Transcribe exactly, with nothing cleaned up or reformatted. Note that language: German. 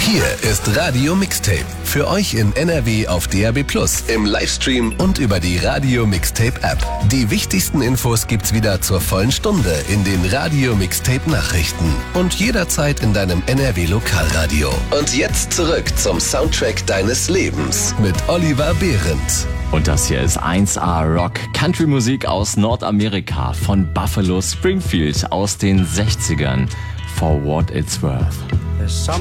Hier ist Radio Mixtape. Für euch in N R W auf D A B plus, im Livestream und über die Radio Mixtape App. Die wichtigsten Infos gibt's wieder zur vollen Stunde in den Radio Mixtape Nachrichten und jederzeit in deinem N R W Lokalradio. Und jetzt zurück zum Soundtrack deines Lebens mit Oliver Behrendt. Und das hier ist eins A Rock, Country-Musik aus Nordamerika von Buffalo Springfield aus den sechzigern. For what it's worth.